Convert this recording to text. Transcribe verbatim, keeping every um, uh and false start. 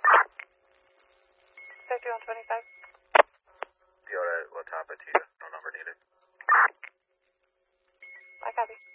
Safety one twenty-five. Yoda, what top at Tita? No number needed. I copy.